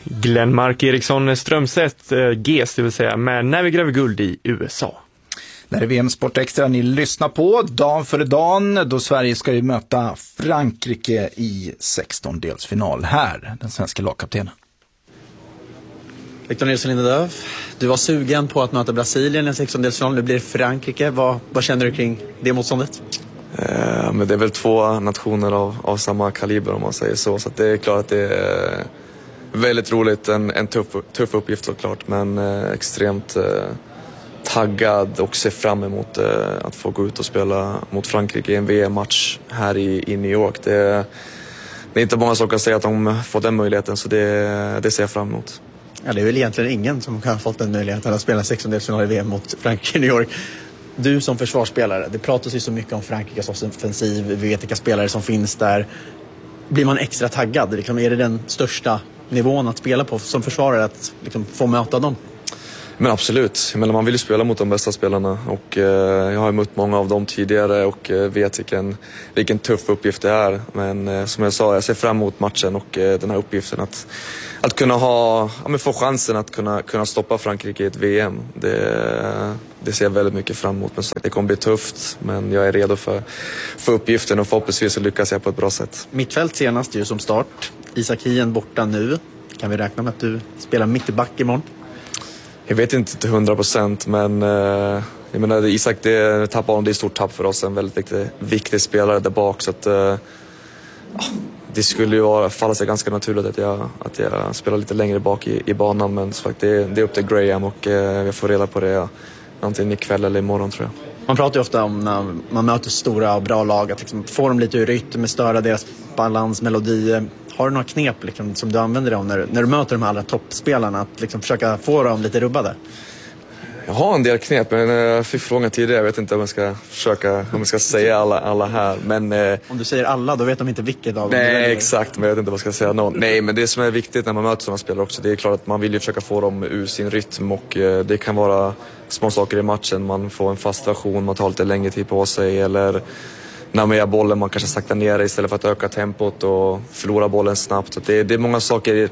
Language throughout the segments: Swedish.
Glenmark Eriksson Strömstedt, GES det vill säga, med När vi gräver guld i USA. Det är VM Sport Extra ni lyssnar på, dag före dagen, då Sverige ska ju möta Frankrike i 16-delsfinal. Här, den svenska lagkaptenen. Victor Nilsson Lindelöf, du var sugen på att möta Brasilien i en 16-delsfinal, nu blir det Frankrike. Vad känner du kring det motståndet? Men det är väl två nationer av samma kaliber om man säger så att det är klart att det är väldigt roligt, en tuff uppgift såklart, men extremt taggad och ser fram emot att få gå ut och spela mot Frankrike i en VM-match här i New York. Det är inte många som kan säga att de får den möjligheten, så det ser jag fram emot. Ja, det är väl egentligen ingen som kan ha fått den möjligheten att spela 16-delsfinal i VM mot Frankrike i New York. Du som försvarsspelare, det pratas ju så mycket om Frankrikes offensiv, vi vet vilka spelare som finns där. Blir man extra taggad? Liksom, är det den största nivån att spela på som försvarare, att liksom, få möta dem? Men absolut, men man vill ju spela mot de bästa spelarna och jag har mött många av dem tidigare och vet vilken tuff uppgift det är. Men som jag sa, jag ser fram emot matchen och den här uppgiften att kunna få chansen att kunna stoppa Frankrike i ett VM. Det ser jag väldigt mycket fram emot. Men det kommer bli tufft, men jag är redo för uppgiften och förhoppningsvis så lyckas jag på ett bra sätt. Mittfält senast ju som start. Isak Hien borta nu. Kan vi räkna med att du spelar mittback imorgon? Jag vet inte till 100%, men jag menar, Isak, det är ett stort tapp för oss. En väldigt viktig spelare där bak, så att det skulle ju falla sig ganska naturligt att jag spelar lite längre bak i banan, men så det är upp till Graham och jag får reda på det antingen ikväll eller imorgon, tror jag. Man pratar ju ofta om när man möter stora och bra lag att liksom få dem lite ur rytm, störa deras balans, melodi. Har du några knep liksom, som du använder dig när du möter de allra toppspelarna, att liksom försöka få dem lite rubbade? Jag har en del knep, men jag fick frågan tidigare. Jag vet inte om jag ska säga alla här. Men, om du säger alla, då vet de inte vilket av dem. Nej, exakt, men jag vet inte vad jag ska säga. Nej, men det som är viktigt när man möter sådana spelare också, det är klart att man vill ju försöka få dem ur sin rytm. Och det kan vara små saker i matchen. Man får en fast version, man tar lite längre tid på sig. Eller när man gör bollen, man kanske saktar ner det istället för att öka tempot och förlora bollen snabbt. Så det är många saker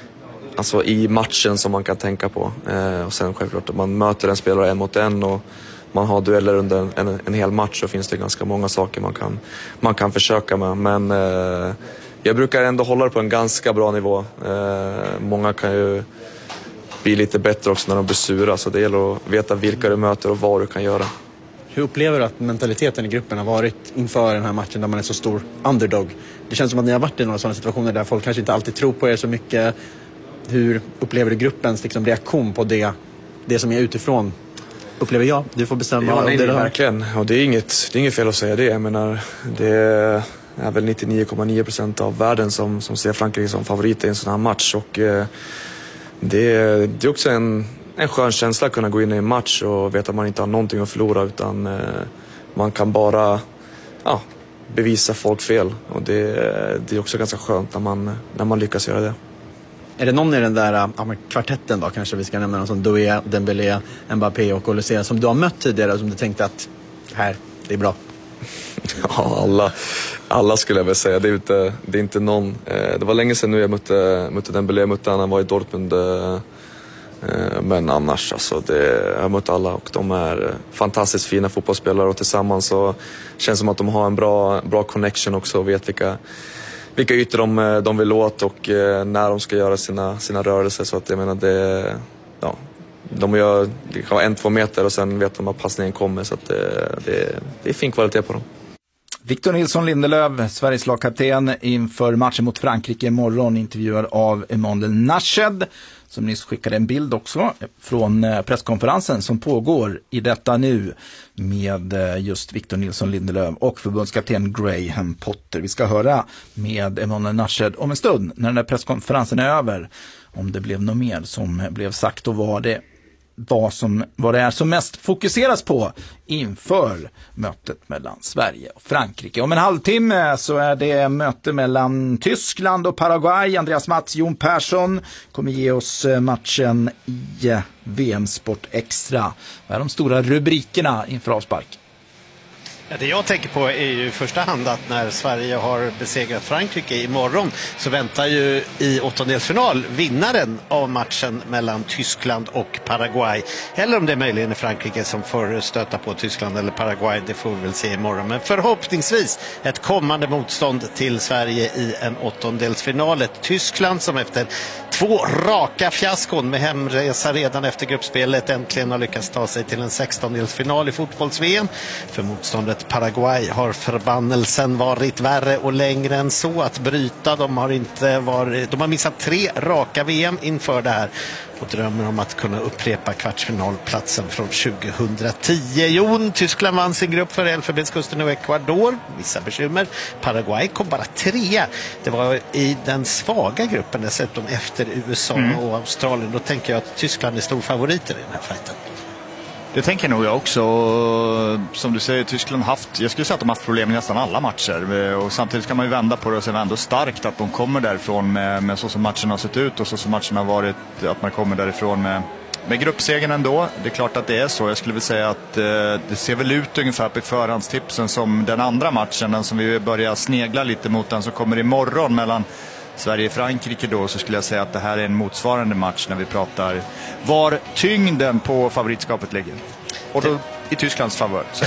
i matchen som man kan tänka på. Och sen självklart att man möter en spelare en mot en och man har dueller under en hel match, så finns det ganska många saker man kan försöka med. Men jag brukar ändå hålla det på en ganska bra nivå. Många kan ju bli lite bättre också när de blir sura, så det gäller att veta vilka du möter och vad du kan göra. Hur upplever du att mentaliteten i gruppen har varit inför den här matchen där man är så stor underdog? Det känns som att ni har varit i några sådana situationer där folk kanske inte alltid tror på er så mycket. Hur upplever du gruppens reaktion på det som är utifrån? Upplever jag? Du får bestämma. Ja, nej, verkligen. Och det är inget fel att säga det. Jag menar, det är väl 99,9% av världen som ser Frankrike som favorit i en sån här match. Och det är också en skön känsla att kunna gå in i en match och veta att man inte har någonting att förlora, utan man kan bara bevisa folk fel. Och det är också ganska skönt när man lyckas göra det. Är det någon i den där kvartetten då, kanske vi ska nämna någon som Doué, Dembélé, Mbappé och Olysée som du har mött tidigare som du tänkte att det är bra? Ja, alla skulle jag väl säga. Det är inte någon. Det var länge sedan nu jag mötte Dembélé, han var i Dortmund. Men annars, jag har mött alla och de är fantastiskt fina fotbollsspelare, och tillsammans så känns det som att de har en bra connection också och vet vilka ytor de vill åt och när de ska göra sina rörelser. Så att jag menar, de gör 1-2 meter och sen vet de att passningen kommer, så att det är fin kvalitet på dem. Victor Nilsson Lindelöf, Sveriges lagkapten inför matchen mot Frankrike imorgon, intervjuad av Emanuel Nashed, som nyss skickade en bild också från presskonferensen som pågår i detta nu med just Victor Nilsson Lindelöf och förbundskapten Graham Potter. Vi ska höra med Emanuel Nashed om en stund när den här presskonferensen är över, om det blev något mer som blev sagt och vad det är som mest fokuseras på inför mötet mellan Sverige och Frankrike. Om en halvtimme så är det möte mellan Tyskland och Paraguay. Andreas Mats, Jon Persson kommer ge oss matchen i VM Sport Extra. Vad är de stora rubrikerna inför avspark? Ja, det jag tänker på är ju i första hand att när Sverige har besegrat Frankrike imorgon så väntar ju i åttondelsfinal vinnaren av matchen mellan Tyskland och Paraguay. Eller om det är möjligen Frankrike som får stöta på Tyskland eller Paraguay, det får vi väl se imorgon. Men förhoppningsvis ett kommande motstånd till Sverige i en åttondelsfinal. Ett Tyskland som efter 2 raka fiaskon med hemresa redan efter gruppspelet äntligen har lyckats ta sig till en 16-delsfinal i fotbolls-VM. För motståndet Paraguay har förbannelsen varit värre och längre än så att bryta. De har missat 3 raka VM inför det här och drömmer om att kunna upprepa kvartsfinalplatsen från 2010. Jon, Tyskland vann sin grupp för Elfenbenskusten och Ecuador. Vissa bekymmer. Paraguay kom bara 3. Det var i den svaga gruppen dessutom efter USA och Australien. Då tänker jag att Tyskland är stor favoriter i den här fighten. Det tänker nog jag också. Som du säger, Tyskland jag skulle säga att de har haft problem i nästan alla matcher. Och samtidigt kan man ju vända på det och säga ändå starkt att de kommer därifrån med så som matcherna har sett ut och så som matcherna har varit, att man kommer därifrån med gruppsegern ändå. Det är klart att det är så. Jag skulle vilja säga att det ser väl ut ungefär på förhandstipsen som den andra matchen, den som vi börjar snegla lite mot, den som kommer imorgon mellan Sverige och Frankrike då, så skulle jag säga att det här är en motsvarande match när vi pratar var tyngden på favoritskapet ligger. Och då i Tysklands favör.